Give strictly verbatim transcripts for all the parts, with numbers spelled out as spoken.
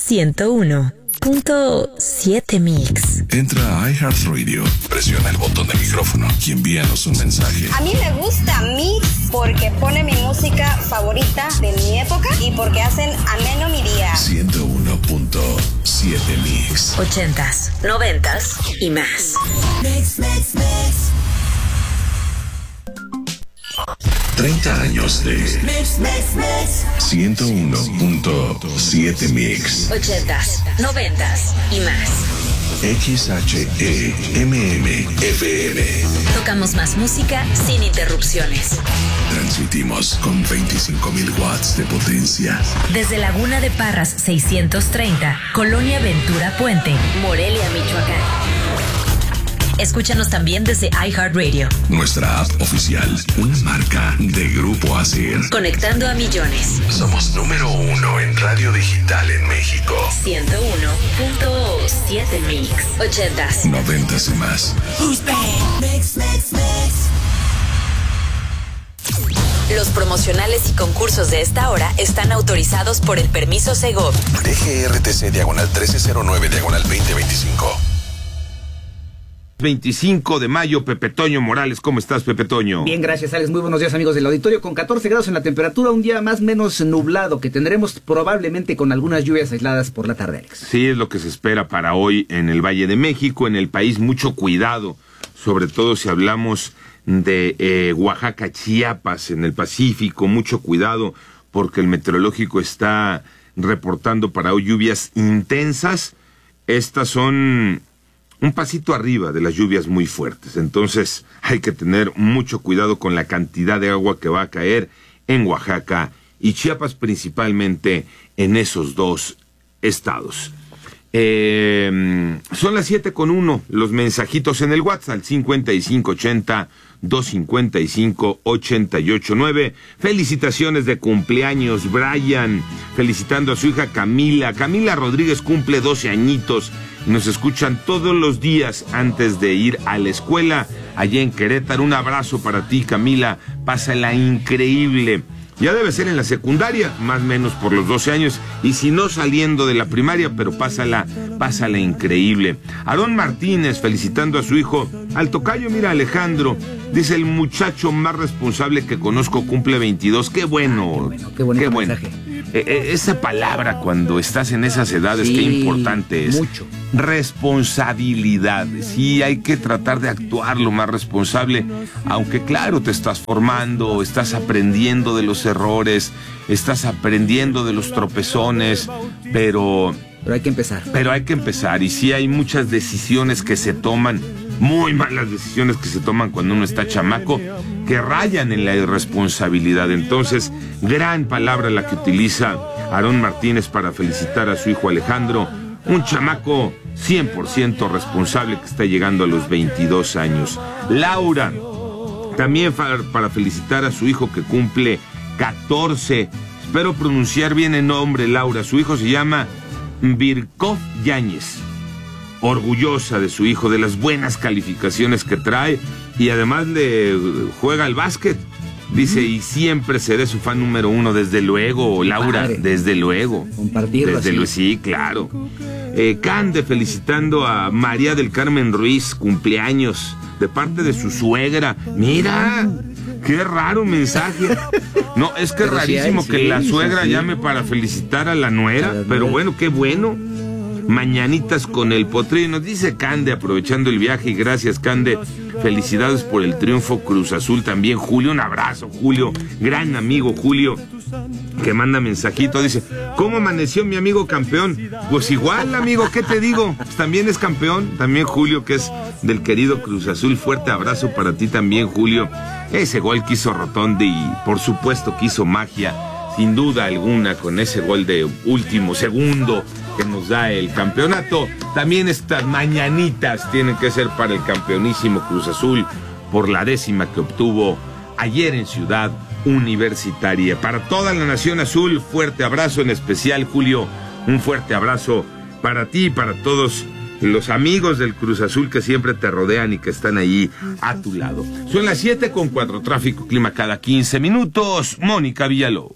ciento uno punto siete Mix. Entra a iHeartRadio, presiona el botón de micrófono y envíanos un mensaje. A mí me gusta Mix porque pone mi música favorita de mi época y porque hacen ameno mi día. ciento uno punto siete Mix. Ochentas, noventas y más. Mix, mix, mix. treinta años de Mix, mix, mix. ciento uno punto siete Mix. Ochentas, noventas y más. X H E M M F M. Tocamos más música sin interrupciones. Transmitimos con veinticinco mil watts de potencia. Desde Laguna de Parras seiscientos treinta, Colonia Ventura Puente, Morelia, Michoacán. Escúchanos también desde iHeartRadio. Nuestra app oficial, una marca de Grupo Asir. Conectando a millones. Somos número uno en radio digital en México. ciento uno punto siete Mix. Ochentas. Noventas y más. Mix, mix, mix. Los promocionales y concursos de esta hora están autorizados por el permiso Segov. D G R T C diagonal trece cero nueve diagonal veinte veinticinco. veinticinco de mayo, Pepe Toño Morales. ¿Cómo estás, Pepe Toño? Bien, gracias, Alex. Muy buenos días, amigos del auditorio. Con catorce grados en la temperatura, un día más o menos nublado que tendremos probablemente con algunas lluvias aisladas por la tarde, Alex. Sí, es lo que se espera para hoy en el Valle de México, en el país. Mucho cuidado, sobre todo si hablamos de eh, Oaxaca, Chiapas, en el Pacífico. Mucho cuidado porque el meteorológico está reportando para hoy lluvias intensas. Estas son un pasito arriba de las lluvias muy fuertes. Entonces hay que tener mucho cuidado con la cantidad de agua que va a caer en Oaxaca y Chiapas, principalmente en esos dos estados. Eh, son las siete con uno. Los mensajitos en el WhatsApp, cincuenta y cinco ochenta, doscientos cincuenta y cinco, ochenta y ocho nueve. Felicitaciones de cumpleaños, Brian, felicitando a su hija Camila. Camila Rodríguez cumple doce añitos. Nos escuchan todos los días antes de ir a la escuela allá en Querétaro. Un abrazo para ti, Camila. Pásala increíble. Ya debe ser en la secundaria, más o menos por los doce años, y si no saliendo de la primaria, pero pásala, pásala increíble. Aarón Martínez felicitando a su hijo, al tocayo, mira, Alejandro, dice: el muchacho más responsable que conozco cumple veintidós. Qué bueno, Qué bueno, qué bonito qué bueno. mensaje. Eh, eh, esa palabra cuando estás en esas edades, Sí, qué importante es. mucho. Responsabilidad. Sí, hay que tratar de actuar lo más responsable, aunque claro, te estás formando, estás aprendiendo de los errores, estás aprendiendo de los tropezones, pero... Pero hay que empezar. Pero hay que empezar, y sí hay muchas decisiones que se toman, muy malas decisiones que se toman cuando uno está chamaco, que rayan en la irresponsabilidad. Entonces, gran palabra la que utiliza Aarón Martínez para felicitar a su hijo Alejandro, un chamaco cien por ciento responsable que está llegando a los veintidós años. Laura, también para felicitar a su hijo que cumple catorce. Espero pronunciar bien el nombre, Laura. Su hijo se llama Virkov Yáñez. Orgullosa de su hijo, de las buenas calificaciones que trae, y además le juega al básquet. Dice, y siempre seré su fan número uno, desde luego, Laura, Padre. desde luego. Compartirlo Desde así. luego, sí, claro. Eh, Cande felicitando a María del Carmen Ruiz, cumpleaños, de parte de su suegra. Mira, qué raro mensaje. No, es que es Pero sí rarísimo hay, que sí, la suegra sí. llame para felicitar a la nuera, A la pero nuera. bueno, qué bueno. Mañanitas con el potrillo, nos dice Cande, aprovechando el viaje, y gracias, Cande, felicidades por el triunfo Cruz Azul. También Julio, un abrazo, Julio, gran amigo Julio, que manda mensajito, dice, ¿cómo amaneció mi amigo campeón? Pues igual, amigo, ¿qué te digo? Pues también es campeón, también Julio, que es del querido Cruz Azul. Fuerte abrazo para ti también, Julio. Ese gol que hizo Rotondi, y por supuesto que hizo magia, sin duda alguna, con ese gol de último segundo que nos da el campeonato. También estas mañanitas tienen que ser para el campeonísimo Cruz Azul por la décima que obtuvo ayer en Ciudad Universitaria. Para toda la Nación Azul, fuerte abrazo, en especial, Julio, un fuerte abrazo para ti y para todos los amigos del Cruz Azul que siempre te rodean y que están ahí a tu lado. Son las siete con cuatro, tráfico, clima cada quince minutos. Mónica Villalobos.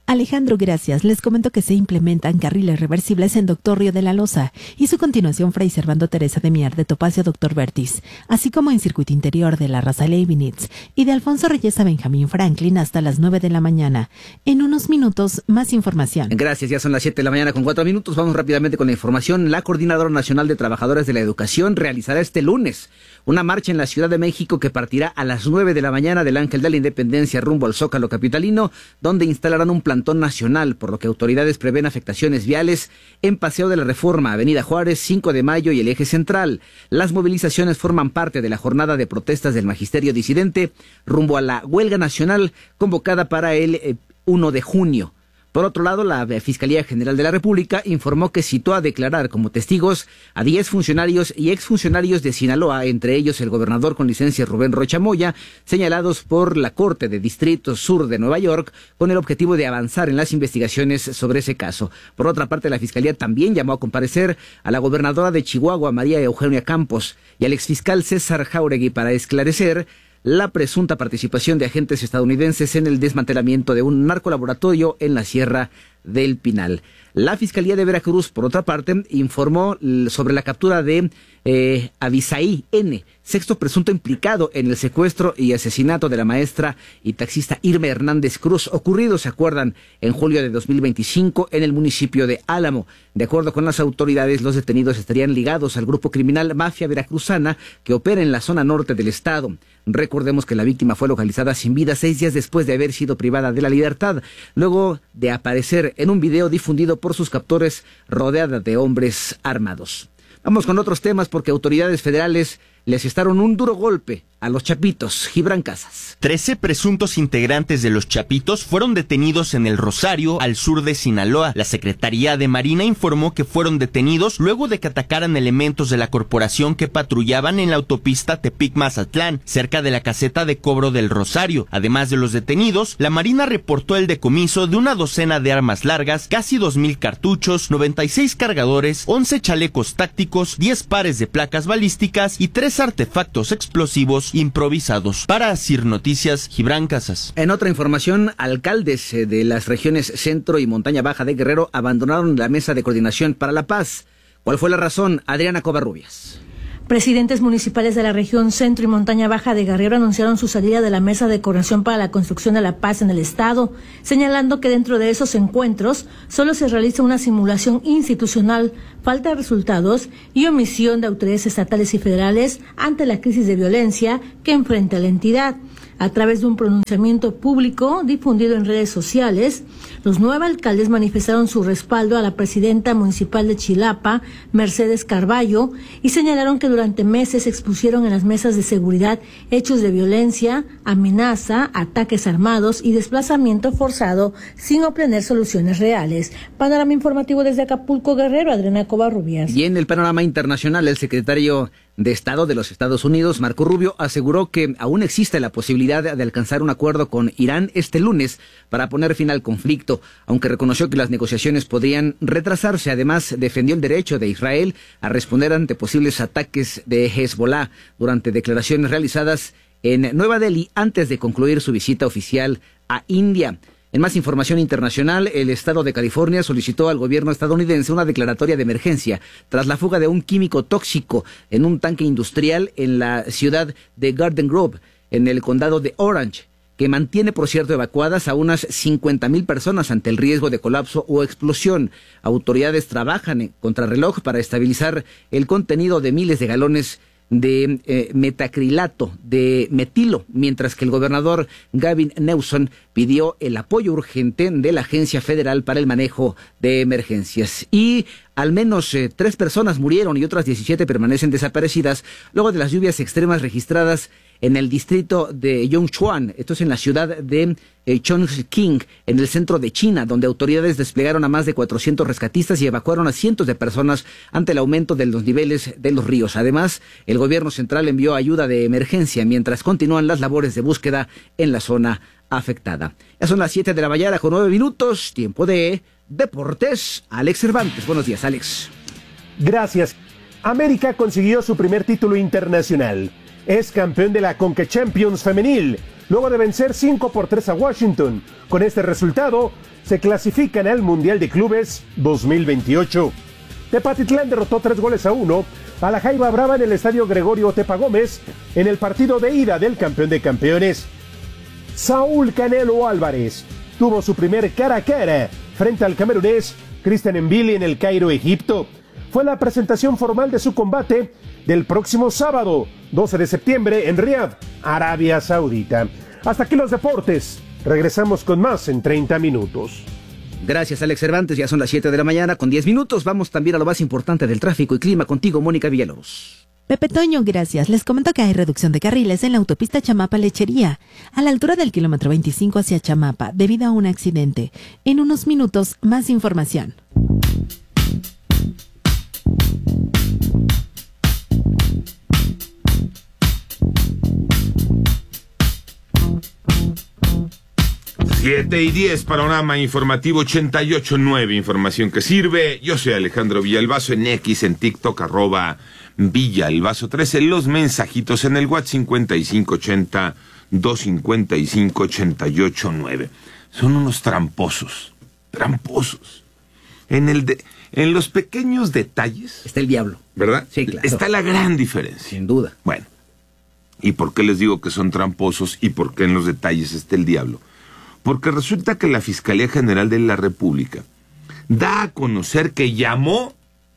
Alejandro, gracias. Les comento que se implementan carriles reversibles en Doctor Río de la Loza y su continuación Fray Servando Teresa de Mier de Topacio Doctor Vertis, así como en circuito interior de la Raza Leibniz y de Alfonso Reyes a Benjamín Franklin hasta las nueve de la mañana. En unos minutos, más información. Gracias, ya son las siete de la mañana con cuatro minutos. Vamos rápidamente con la información. La Coordinadora Nacional de Trabajadores de la Educación realizará este lunes una marcha en la Ciudad de México que partirá a las nueve de la mañana del Ángel de la Independencia rumbo al Zócalo capitalino, donde instalarán un plantón nacional, por lo que autoridades prevén afectaciones viales en Paseo de la Reforma, Avenida Juárez, cinco de mayo y el Eje Central. Las movilizaciones forman parte de la jornada de protestas del magisterio disidente rumbo a la huelga nacional convocada para el eh, primero de junio. Por otro lado, la Fiscalía General de la República informó que citó a declarar como testigos a diez funcionarios y exfuncionarios de Sinaloa, entre ellos el gobernador con licencia Rubén Rocha Moya, señalados por la Corte de Distrito Sur de Nueva York, con el objetivo de avanzar en las investigaciones sobre ese caso. Por otra parte, la Fiscalía también llamó a comparecer a la gobernadora de Chihuahua, María Eugenia Campos, y al exfiscal César Jáuregui para esclarecer la presunta participación de agentes estadounidenses en el desmantelamiento de un narcolaboratorio en la Sierra del Pinal. La Fiscalía de Veracruz, por otra parte, informó sobre la captura de eh, Abisaí N., sexto presunto implicado en el secuestro y asesinato de la maestra y taxista Irma Hernández Cruz, ocurrido, se acuerdan, en julio de dos mil veinticinco en el municipio de Álamo. De acuerdo con las autoridades, los detenidos estarían ligados al grupo criminal Mafia Veracruzana que opera en la zona norte del estado. Recordemos que la víctima fue localizada sin vida seis días después de haber sido privada de la libertad, luego de aparecer en un video difundido por sus captores rodeada de hombres armados. Vamos con otros temas porque autoridades federales le asestaron un duro golpe a los Chapitos. Gibran Casas. Trece presuntos integrantes de los Chapitos fueron detenidos en el Rosario, al sur de Sinaloa. La Secretaría de Marina informó que fueron detenidos luego de que atacaran elementos de la corporación que patrullaban en la autopista Tepic-Mazatlán, cerca de la caseta de cobro del Rosario. Además de los detenidos, la Marina reportó el decomiso de una docena de armas largas, casi dos mil cartuchos, noventa y seis cargadores, once chalecos tácticos, diez pares de placas balísticas y tres artefactos explosivos improvisados. Para Asir Noticias, Gibran Casas. En otra información, alcaldes de las regiones Centro y Montaña Baja de Guerrero abandonaron la Mesa de Coordinación para la Paz. ¿Cuál fue la razón? Adriana Covarrubias. Presidentes municipales de la región Centro y Montaña Baja de Guerrero anunciaron su salida de la Mesa de Coordinación para la Construcción de la Paz en el Estado, señalando que dentro de esos encuentros solo se realiza una simulación institucional, falta de resultados y omisión de autoridades estatales y federales ante la crisis de violencia que enfrenta la entidad. A través de un pronunciamiento público difundido en redes sociales, los nueve alcaldes manifestaron su respaldo a la presidenta municipal de Chilapa, Mercedes Carballo, y señalaron que durante meses expusieron en las mesas de seguridad hechos de violencia, amenaza, ataques armados y desplazamiento forzado sin obtener soluciones reales. Panorama informativo desde Acapulco, Guerrero, Adriana Covarrubias. Y en el panorama internacional, el secretario de Estado de los Estados Unidos, Marco Rubio, aseguró que aún existe la posibilidad de alcanzar un acuerdo con Irán este lunes para poner fin al conflicto, aunque reconoció que las negociaciones podrían retrasarse. Además, defendió el derecho de Israel a responder ante posibles ataques de Hezbollah durante declaraciones realizadas en Nueva Delhi antes de concluir su visita oficial a India. En más información internacional, el estado de California solicitó al gobierno estadounidense una declaratoria de emergencia tras la fuga de un químico tóxico en un tanque industrial en la ciudad de Garden Grove, en el condado de Orange, que mantiene, por cierto, evacuadas a unas cincuenta mil personas ante el riesgo de colapso o explosión. Autoridades trabajan en contrarreloj para estabilizar el contenido de miles de galones de eh, metacrilato de metilo, mientras que el gobernador Gavin Newsom pidió el apoyo urgente de la Agencia Federal para el Manejo de Emergencias. Y al menos eh, tres personas murieron y otras diecisiete permanecen desaparecidas luego de las lluvias extremas registradas en el distrito de Yongchuan, esto es en la ciudad de eh, Chongqing, en el centro de China, donde autoridades desplegaron a más de cuatrocientos rescatistas y evacuaron a cientos de personas ante el aumento de los niveles de los ríos. Además, el gobierno central envió ayuda de emergencia mientras continúan las labores de búsqueda en la zona afectada. Ya son las siete de la mañana con nueve minutos, tiempo de deportes. Alex Cervantes, buenos días, Alex. Gracias. América consiguió su primer título internacional. Es campeón de la Conca Champions femenil luego de vencer cinco por tres a Washington. Con este resultado, se clasifican al Mundial de Clubes dos mil veintiocho. Tepatitlán derrotó tres goles a uno a la Jaiba Brava en el estadio Gregorio Tepa Gómez en el partido de ida del campeón de campeones. Saúl Canelo Álvarez tuvo su primer cara a cara frente al camerunés Christian Mbili en el Cairo, Egipto. Fue la presentación formal de su combate del próximo sábado, doce de septiembre, en Riad, Arabia Saudita. Hasta aquí los deportes. Regresamos con más en treinta minutos. Gracias, Alex Cervantes. Ya son las siete de la mañana con diez minutos. Vamos también a lo más importante del tráfico y clima contigo, Mónica Villalobos. Pepe Toño, gracias. Les comento que hay reducción de carriles en la autopista Chamapa-Lechería, a la altura del kilómetro veinticinco hacia Chamapa, debido a un accidente. En unos minutos, más información. siete y diez, panorama informativo ochenta y ocho punto nueve, información que sirve. Yo soy Alejandro Villalbazo, en X, en TikTok, arroba Villalbazo trece, los mensajitos en el WhatsApp cincuenta y cinco ochenta, doscientos cincuenta y cinco, ochenta y ocho nueve. Son unos tramposos, tramposos. En el de, en los pequeños detalles está el diablo, ¿verdad? Sí, claro. Está la gran diferencia. Sin duda. Bueno, ¿y por qué les digo que son tramposos y por qué en los detalles está el diablo? Porque resulta que la Fiscalía General de la República da a conocer que llamó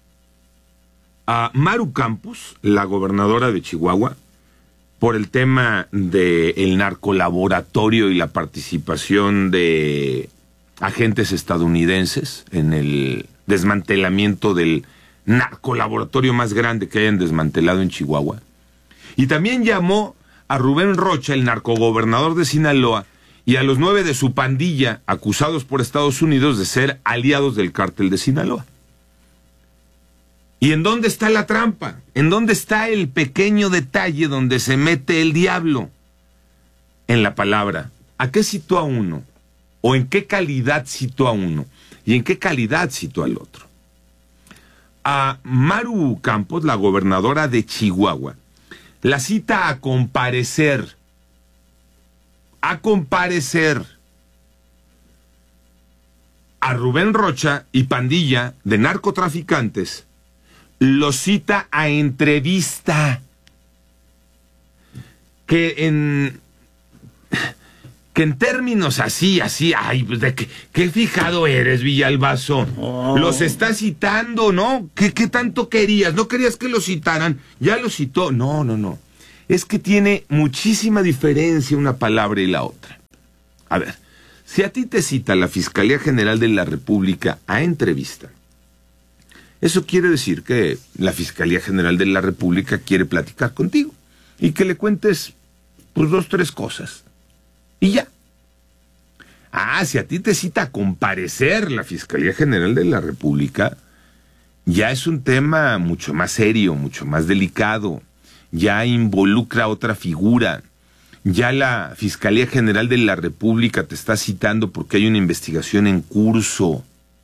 a Maru Campos, la gobernadora de Chihuahua, por el tema del narcolaboratorio y la participación de agentes estadounidenses en el desmantelamiento del narcolaboratorio más grande que hayan desmantelado en Chihuahua. Y también llamó a Rubén Rocha, el narcogobernador de Sinaloa, y a los nueve de su pandilla acusados por Estados Unidos de ser aliados del cártel de Sinaloa. ¿Y en dónde está la trampa? ¿En dónde está el pequeño detalle donde se mete el diablo? En la palabra. ¿A qué citó a uno? ¿O en qué calidad citó a uno? ¿Y en qué calidad citó al otro? A Maru Campos, la gobernadora de Chihuahua, la cita a comparecer a comparecer a Rubén Rocha y pandilla de narcotraficantes, lo cita a entrevista, que en que en términos así, así, ay, pues de qué, qué fijado eres, Villalbazo. Oh. Los está citando, ¿no? ¿Qué, qué tanto querías? ¿No querías que lo citaran? Ya lo citó. No, no, no. Es que tiene muchísima diferencia una palabra y la otra. A ver, si a ti te cita la Fiscalía General de la República a entrevista, eso quiere decir que la Fiscalía General de la República quiere platicar contigo y que le cuentes, pues, dos, tres cosas. Y ya. Ah, si a ti te cita a comparecer la Fiscalía General de la República, ya es un tema mucho más serio, mucho más delicado. Ya involucra a otra figura, ya la Fiscalía General de la República te está citando porque hay una investigación en curso.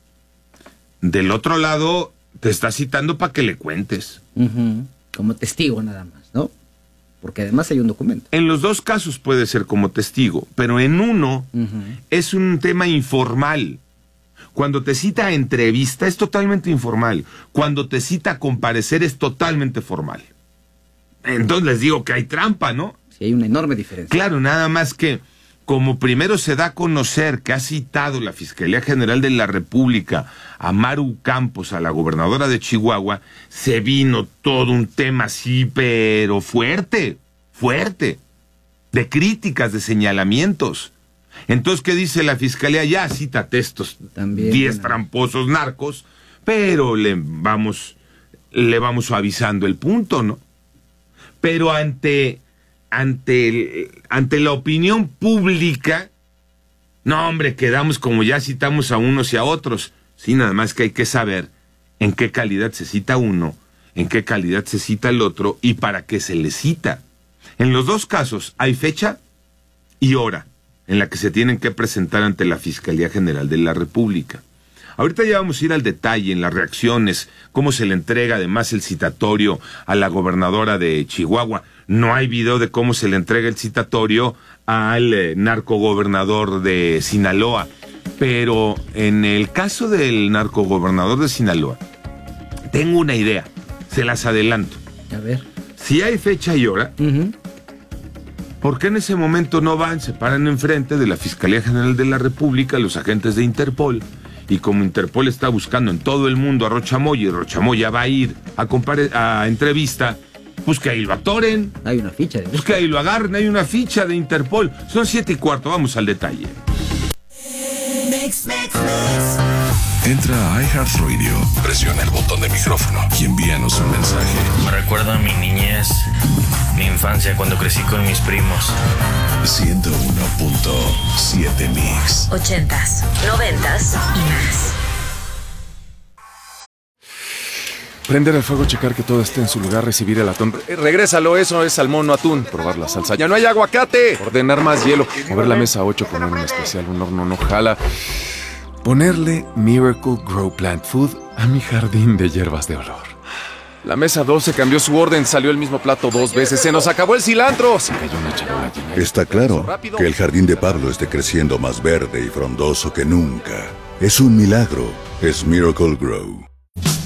Del otro lado, te está citando para que le cuentes. Uh-huh. Como testigo nada más, ¿no? Porque además hay un documento. En los dos casos puede ser como testigo, pero en uno uh-huh. es un tema informal. Cuando te cita a entrevista es totalmente informal. Cuando te cita a comparecer es totalmente formal. Entonces les digo que hay trampa, ¿no? Sí, hay una enorme diferencia. Claro, nada más que como primero se da a conocer que ha citado la Fiscalía General de la República a Maru Campos, a la gobernadora de Chihuahua, se vino todo un tema así, pero fuerte, fuerte, de críticas, de señalamientos. Entonces, ¿qué dice la Fiscalía? Ya, cítate estos diez tramposos narcos, pero le vamos, le vamos suavizando el punto, ¿no? Pero ante, ante, el, ante la opinión pública, no, hombre, quedamos como ya citamos a unos y a otros. Sí, nada más que hay que saber en qué calidad se cita uno, en qué calidad se cita el otro y para qué se le cita. En los dos casos hay fecha y hora en la que se tienen que presentar ante la Fiscalía General de la República. Ahorita ya vamos a ir al detalle en las reacciones, cómo se le entrega además el citatorio a la gobernadora de Chihuahua. No hay video de cómo se le entrega el citatorio al eh, narcogobernador de Sinaloa. Pero en el caso del narcogobernador de Sinaloa, tengo una idea, se las adelanto. A ver. Si hay fecha y hora, uh-huh. ¿por qué en ese momento no van, se paran enfrente de la Fiscalía General de la República, los agentes de Interpol, y como Interpol está buscando en todo el mundo a Rocha Moya, y Rocha Moya va a ir a, compare- a entrevista, pues que ahí lo atoren? Hay una ficha. De pues que ahí lo agarren, hay una ficha de Interpol. Son siete y cuarto, vamos al detalle. Mix, mix, mix. Entra a iHeartRadio, presiona el botón de micrófono y envíanos un mensaje. Me recuerda a mi niñez, mi infancia, cuando crecí con mis primos. ciento uno punto siete Mix. Ochentas, noventas y más. Prender el fuego, checar que todo esté en su lugar, recibir el atún. Eh, regrésalo, eso es salmón, no atún. Probar la salsa. ¡Ya no hay aguacate! Ordenar más hielo. Mover la mesa ocho, poner un especial, un horno no jala. Ponerle Miracle Grow Plant Food a mi jardín de hierbas de olor. La mesa doce cambió su orden, salió el mismo plato dos veces. ¡Se nos acabó el cilantro! Se cayó una charola llena. Está claro que el jardín de Pablo esté creciendo más verde y frondoso que nunca. Es un milagro. Es Miracle Grow.